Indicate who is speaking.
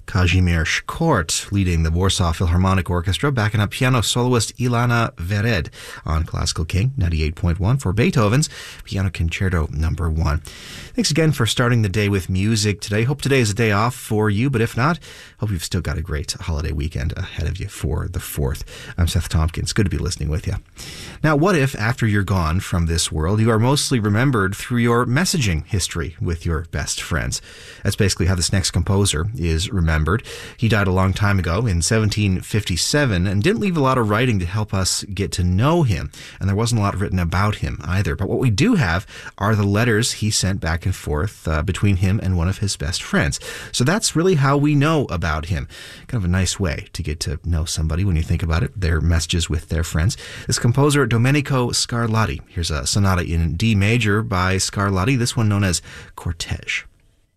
Speaker 1: Kazimierz Kort leading the Warsaw Philharmonic Orchestra, backing up piano soloist Ilana Vered on Classical King 98.1 for Beethoven's Piano Concerto No. 1. Thanks again for starting the day with music today. Hope today is a day off for you, but if not, hope you've still got a great holiday weekend ahead of you for the 4th. I'm Seth Tompkins. Good to be listening with you. Now, what if after you're gone from this world, you are mostly remembered through your messaging history with your best friends? That's basically how this next composer is remembered. He died a long time ago in 1757 and didn't leave a lot of writing to help us get to know him. And there wasn't a lot written about him either. But what we do have are the letters he sent back and forth between him and one of his best friends. So that's really how we know about him. Kind of a nice way to get to know somebody when you think about it, their messages with their friends. This composer, Domenico Scarlatti. Here's a sonata in D major by Scarlatti, this one known as Cortege.